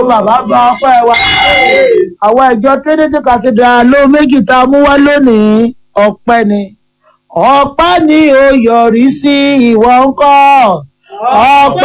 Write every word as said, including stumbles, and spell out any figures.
bàbá gba ọpẹ́ wa. Àwọn ìjọ Trinity Cathedral ló méjì tá a mú wá lónìí ọpẹ́ ni. Ọpẹ́ ni ó yọrí sí ìwọ ńkọ́. Ọpẹ́